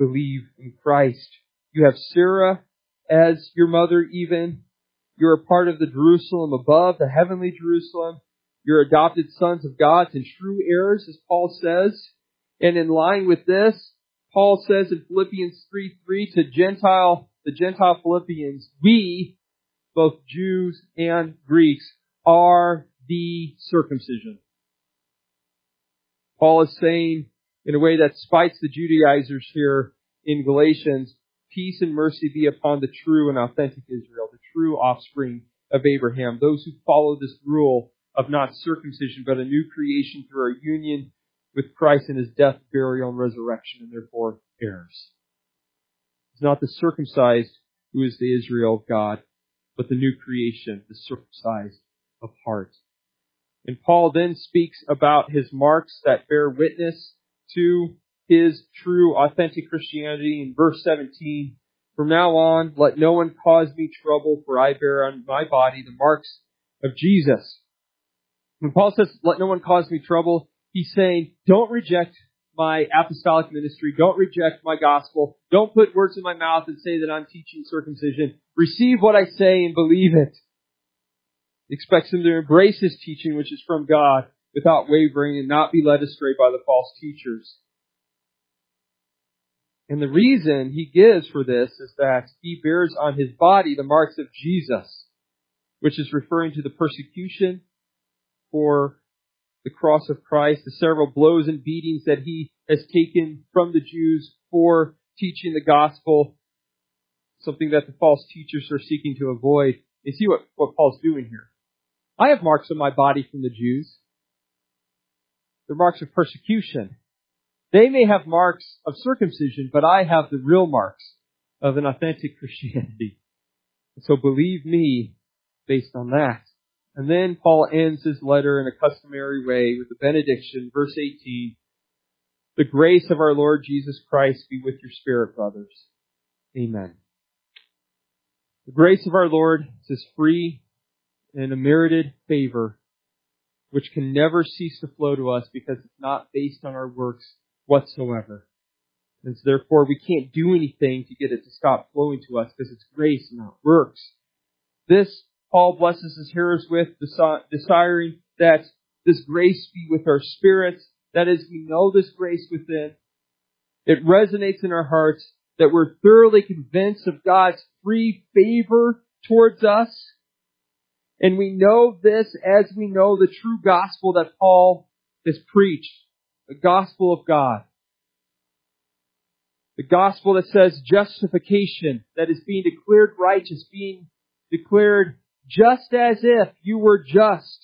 believe in Christ. You have Sarah as your mother even. You're a part of the Jerusalem above, the heavenly Jerusalem. You're adopted sons of God and true heirs, as Paul says. And in line with this, Paul says in Philippians 3:3 to the Gentile Philippians, we, both Jews and Greeks, are the circumcision. Paul is saying, in a way that spites the Judaizers here in Galatians, peace and mercy be upon the true and authentic Israel, the true offspring of Abraham, those who follow this rule of not circumcision, but a new creation through our union with Christ in His death, burial, and resurrection, and therefore heirs. It's not the circumcised who is the Israel of God, but the new creation, the circumcised of heart. And Paul then speaks about his marks that bear witness to his true, authentic Christianity in verse 17. From now on, let no one cause me trouble, for I bear on my body the marks of Jesus. When Paul says, let no one cause me trouble, he's saying, don't reject my apostolic ministry. Don't reject my gospel. Don't put words in my mouth and say that I'm teaching circumcision. Receive what I say and believe it. He expects them to embrace his teaching, which is from God, without wavering and not be led astray by the false teachers. And the reason he gives for this is that he bears on his body the marks of Jesus, which is referring to the persecution for the cross of Christ, the several blows and beatings that he has taken from the Jews for teaching the gospel, something that the false teachers are seeking to avoid. You see what Paul's doing here. I have marks on my body from the Jews. They're marks of persecution. They may have marks of circumcision, but I have the real marks of an authentic Christianity. And so believe me based on that. And then Paul ends his letter in a customary way with a benediction, verse 18. The grace of our Lord Jesus Christ be with your spirit, brothers. Amen. The grace of our Lord is this free and unmerited favor, which can never cease to flow to us because it's not based on our works whatsoever. And so therefore we can't do anything to get it to stop flowing to us because it's grace, not works. This Paul blesses his hearers with, desiring that this grace be with our spirits. That is, we know this grace within. It resonates in our hearts that we're thoroughly convinced of God's free favor towards us. And we know this as we know the true gospel that Paul has preached. The gospel of God. The gospel that says justification, that is being declared righteous, being declared just as if you were just,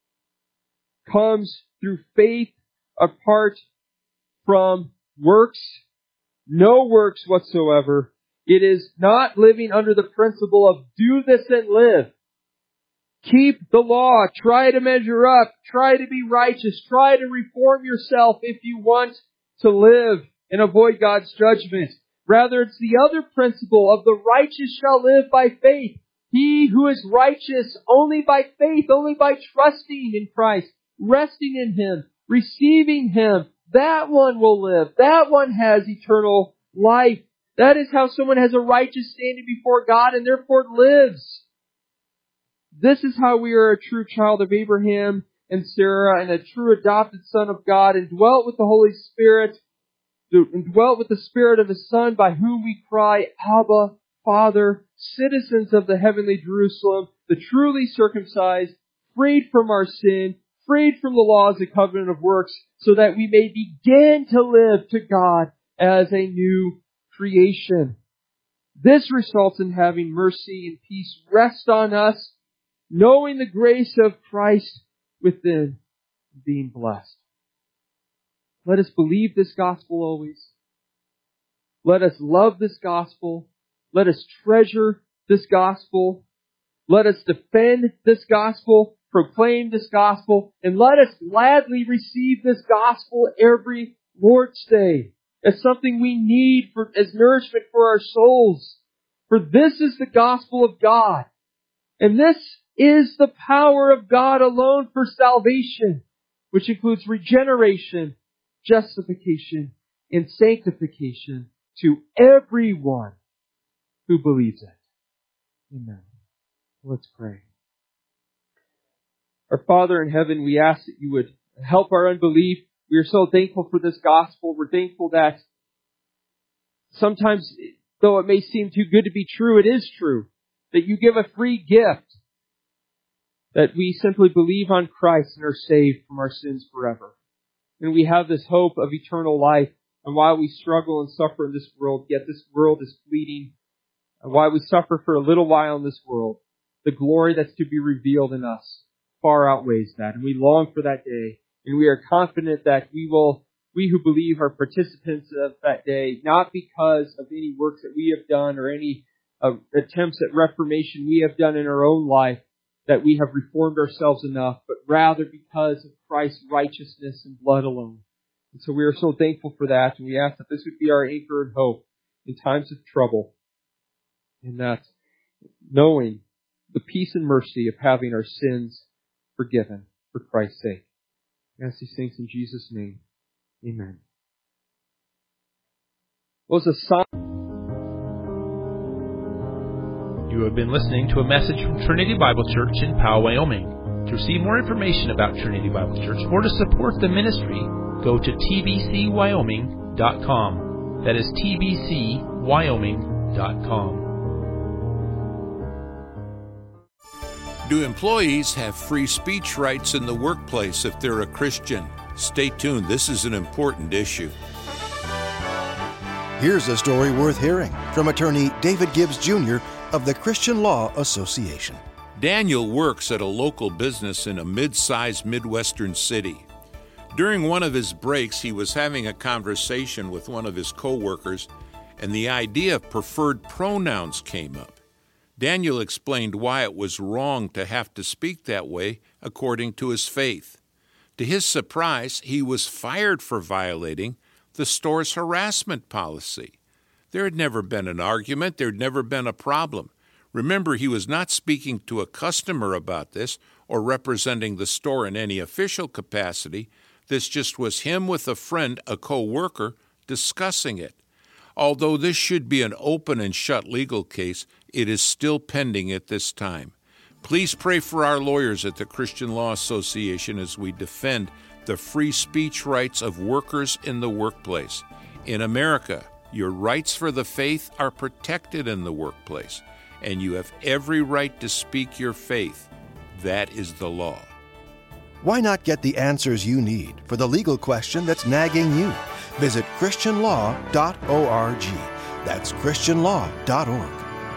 comes through faith apart from works, no works whatsoever. It is not living under the principle of do this and live. Keep the law, try to measure up, try to be righteous, try to reform yourself if you want to live and avoid God's judgment. Rather, it's the other principle of the righteous shall live by faith. He who is righteous only by faith, only by trusting in Christ, resting in Him, receiving Him, that one will live. That one has eternal life. That is how someone has a righteous standing before God and therefore lives. This is how we are a true child of Abraham and Sarah and a true adopted son of God and dwelt with the Holy Spirit and dwelt with the Spirit of His Son by whom we cry, Abba, Father, citizens of the heavenly Jerusalem, the truly circumcised, freed from our sin, freed from the laws and covenant of works, so that we may begin to live to God as a new creation. This results in having mercy and peace rest on us, knowing the grace of Christ within, being blessed. Let us believe this gospel always. Let us love this gospel. Let us treasure this gospel. Let us defend this gospel, proclaim this gospel, and let us gladly receive this gospel every Lord's Day as something we need as nourishment for our souls. For this is the gospel of God. And this is the power of God alone for salvation, which includes regeneration, justification, and sanctification to everyone who believes it. Amen. Let's pray. Our Father in heaven, we ask that you would help our unbelief. We are so thankful for this gospel. We're thankful that sometimes, though it may seem too good to be true, it is true. That you give a free gift. That we simply believe on Christ and are saved from our sins forever. And we have this hope of eternal life. And while we struggle and suffer in this world, yet this world is fleeting. And while we suffer for a little while in this world, the glory that's to be revealed in us far outweighs that. And we long for that day. And we are confident that we who believe are participants of that day, not because of any works that we have done or any attempts at reformation we have done in our own life, that we have reformed ourselves enough, but rather because of Christ's righteousness and blood alone. And so we are so thankful for that, and we ask that this would be our anchor and hope in times of trouble, and that knowing the peace and mercy of having our sins forgiven for Christ's sake. I ask these things in Jesus' name. Amen. Was a sign. You have been listening to a message from Trinity Bible Church in Powell, Wyoming. To receive more information about Trinity Bible Church or to support the ministry, go to tbcwyoming.com. That is tbcwyoming.com. Do employees have free speech rights in the workplace if they're a Christian? Stay tuned. This is an important issue. Here's a story worth hearing from attorney David Gibbs Jr. of the Christian Law Association. Daniel works at a local business in a mid-sized Midwestern city. During one of his breaks, he was having a conversation with one of his co-workers, and the idea of preferred pronouns came up. Daniel explained why it was wrong to have to speak that way according to his faith. To his surprise, he was fired for violating the store's harassment policy. There had never been an argument. There had never been a problem. Remember, he was not speaking to a customer about this or representing the store in any official capacity. This just was him with a friend, a co-worker, discussing it. Although this should be an open and shut legal case, it is still pending at this time. Please pray for our lawyers at the Christian Law Association as we defend the free speech rights of workers in the workplace. In America, your rights for the faith are protected in the workplace, and you have every right to speak your faith. That is the law. Why not get the answers you need for the legal question that's nagging you? Visit christianlaw.org. That's christianlaw.org.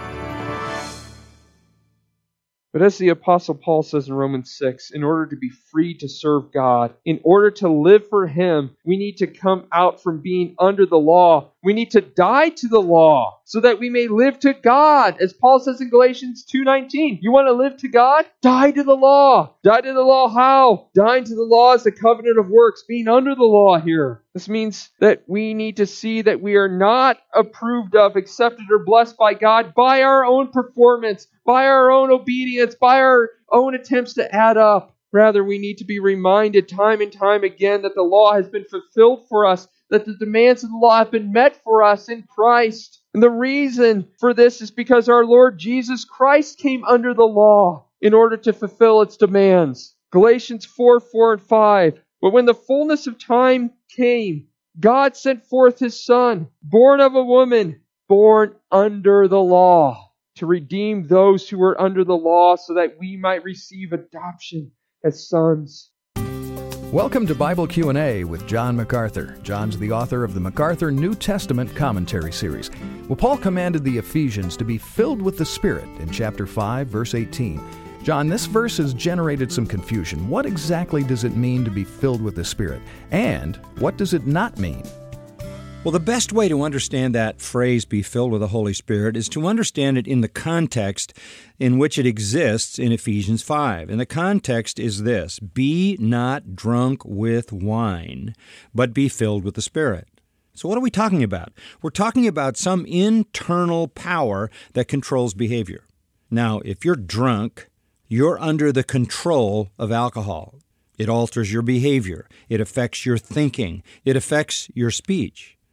But as the Apostle Paul says in Romans 6, in order to be free to serve God, in order to live for Him, we need to come out from being under the law. We need to die to the law so that we may live to God. As Paul says in Galatians 2:19, you want to live to God? Die to the law. Die to the law how? Dying to the law is the covenant of works, being under the law here. This means that we need to see that we are not approved of, accepted, or blessed by God by our own performance, by our own obedience, by our own attempts to add up. Rather, we need to be reminded time and time again that the law has been fulfilled for us, that the demands of the law have been met for us in Christ. And the reason for this is because our Lord Jesus Christ came under the law in order to fulfill its demands. Galatians 4:4 and 5. But when the fullness of time came, God sent forth His Son, born of a woman, born under the law, to redeem those who were under the law so that we might receive adoption as sons. Welcome to Bible Q&A with John MacArthur. John's the author of the MacArthur New Testament Commentary Series. Well, Paul commanded the Ephesians to be filled with the Spirit in chapter 5, verse 18. John, this verse has generated some confusion. What exactly does it mean to be filled with the Spirit? And what does it not mean? Well, the best way to understand that phrase, be filled with the Holy Spirit, is to understand it in the context in which it exists in Ephesians 5. And the context is this: be not drunk with wine, but be filled with the Spirit. So what are we talking about? We're talking about some internal power that controls behavior. Now, if you're drunk, you're under the control of alcohol. It alters your behavior. It affects your thinking. It affects your speech.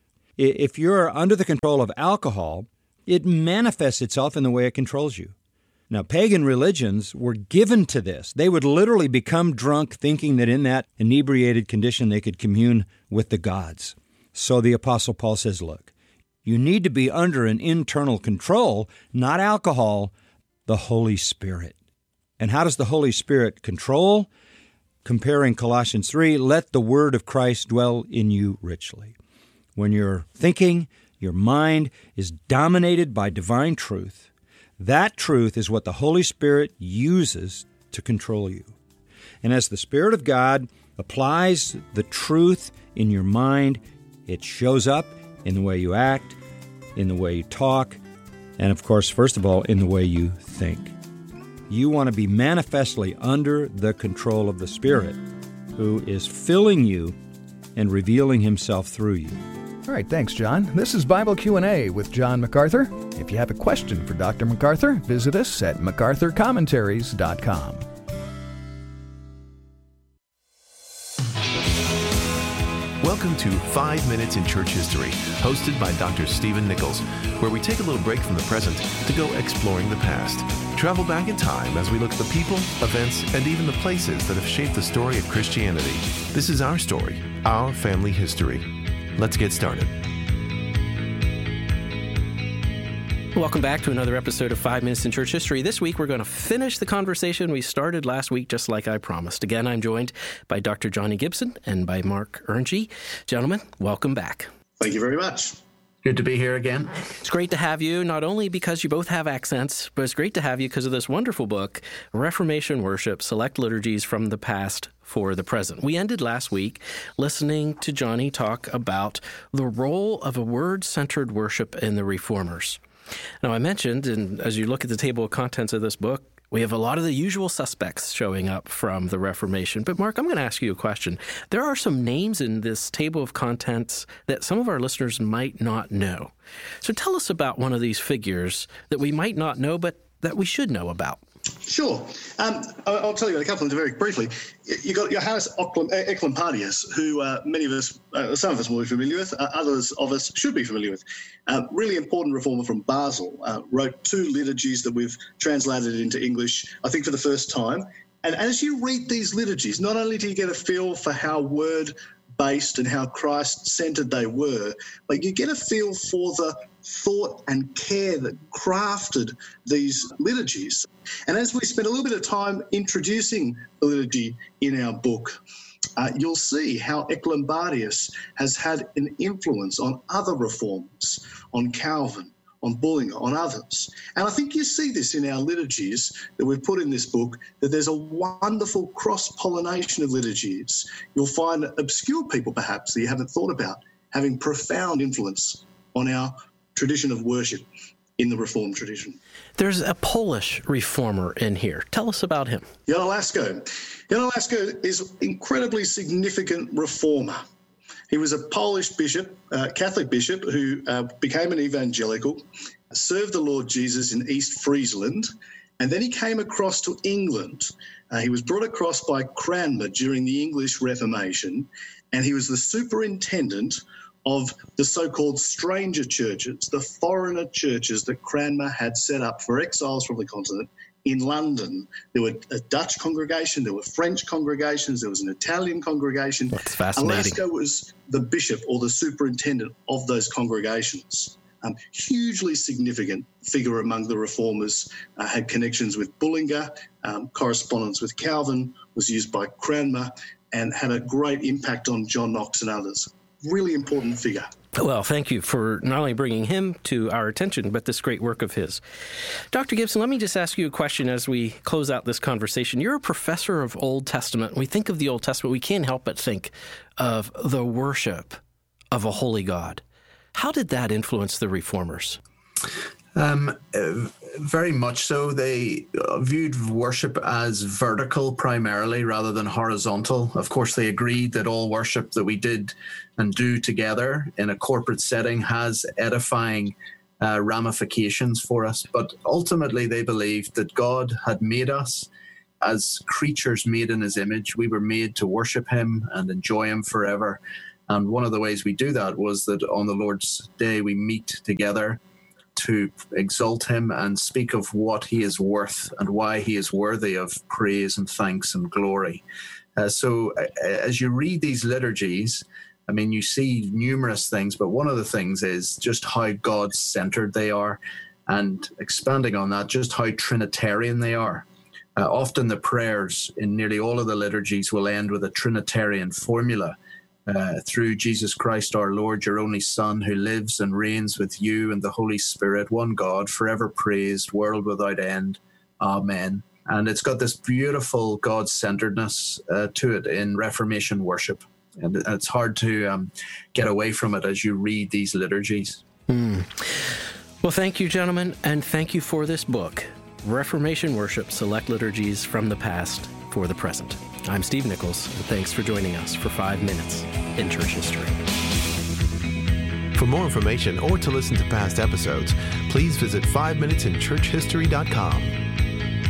If you're under the control of alcohol, it manifests itself in the way it controls you. Now, pagan religions were given to this. They would literally become drunk thinking that in that inebriated condition they could commune with the gods. So the Apostle Paul says, look, you need to be under an internal control, not alcohol, the Holy Spirit. And how does the Holy Spirit control? Comparing Colossians 3, let the word of Christ dwell in you richly. When you're thinking, your mind is dominated by divine truth. That truth is what the Holy Spirit uses to control you. And as the Spirit of God applies the truth in your mind, it shows up in the way you act, in the way you talk, and of course, first of all, in the way you think. You want to be manifestly under the control of the Spirit, who is filling you and revealing Himself through you. All right, thanks, John. This is Bible Q&A with John MacArthur. If you have a question for Dr. MacArthur, visit us at MacArthurCommentaries.com. Welcome to 5 Minutes in Church History, hosted by Dr. Stephen Nichols, where we take a little break from the present to go exploring the past. Travel back in time as we look at the people, events, and even the places that have shaped the story of Christianity. This is our story, our family history. Let's get started. Welcome back to another episode of 5 Minutes in Church History. This week, we're going to finish the conversation we started last week, just like I promised. Again, I'm joined by Dr. Johnny Gibson and by Mark Ernge. Gentlemen, welcome back. Thank you very much. Good to be here again. It's great to have you, not only because you both have accents, but it's great to have you because of this wonderful book, Reformation Worship, Select Liturgies from the Past for the Present. We ended last week listening to Johnny talk about the role of a word-centered worship in the Reformers. Now, I mentioned, and as you look at the table of contents of this book, we have a lot of the usual suspects showing up from the Reformation. But Mark, I'm going to ask you a question. There are some names in this table of contents that some of our listeners might not know. So tell us about one of these figures that we might not know, but that we should know about. Sure. I'll tell you a couple of them very briefly. You've got Johannes Ecolampadius, who many of us, some of us will be familiar with, others of us should be familiar with. Really important reformer from Basel, wrote 2 liturgies that we've translated into English, I think for the first time. And as you read these liturgies, not only do you get a feel for how word-based and how Christ-centered they were, but you get a feel for the thought and care that crafted these liturgies. And as we spend a little bit of time introducing the liturgy in our book, you'll see how Ecolampadius has had an influence on other reformers, on Calvin, on Bullinger, on others. And I think you see this in our liturgies that we've put in this book, that there's a wonderful cross-pollination of liturgies. You'll find obscure people, perhaps, that you haven't thought about, having profound influence on our tradition of worship in the Reformed tradition. There's a Polish reformer in here. Tell us about him. Jan Olasko. Jan Olasko is an incredibly significant reformer. He was a Polish bishop, Catholic bishop, who became an evangelical, served the Lord Jesus in East Friesland, and then he came across to England. He was brought across by Cranmer during the English Reformation, and he was the superintendent of the so-called stranger churches, the foreigner churches that Cranmer had set up for exiles from the continent in London. There were a Dutch congregation, there were French congregations, there was an Italian congregation. That's fascinating. Olasko was the bishop or the superintendent of those congregations. Hugely significant figure among the reformers, had connections with Bullinger, correspondence with Calvin, was used by Cranmer, and had a great impact on John Knox and others. Really important figure. Well, thank you for not only bringing him to our attention, but this great work of his. Dr. Gibson, let me just ask you a question as we close out this conversation. You're a professor of Old Testament. We think of the Old Testament, we can't help but think of the worship of a holy God. How did that influence the Reformers? Very much so. They viewed worship as vertical primarily rather than horizontal. Of course, they agreed that all worship that we did and do together in a corporate setting has edifying ramifications for us. But ultimately, they believed that God had made us as creatures made in his image. We were made to worship him and enjoy him forever. And one of the ways we do that was that on the Lord's Day, we meet together to exalt him and speak of what he is worth and why he is worthy of praise and thanks and glory. So as you read these liturgies, I mean, you see numerous things, but one of the things is just how God-centered they are, and expanding on that, just how Trinitarian they are. Often the prayers in nearly all of the liturgies will end with a Trinitarian formula. Through Jesus Christ our Lord, your only Son, who lives and reigns with you and the Holy Spirit, one God, forever praised, world without end. Amen. And it's got this beautiful God-centeredness to it in Reformation worship. And it's hard to get away from it as you read these liturgies. Well, thank you, gentlemen, and thank you for this book, Reformation Worship, Select Liturgies from the Past for the Present. I'm Steve Nichols, and thanks for joining us for 5 Minutes in Church History. For more information or to listen to past episodes, please visit 5minutesinchurchhistory.com.